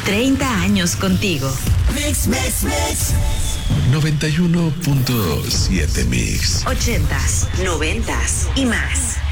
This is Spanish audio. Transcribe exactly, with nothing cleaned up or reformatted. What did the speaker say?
treinta años contigo. Mix, mix, mix. noventa y uno punto siete Mix. Ochentas, noventas y más.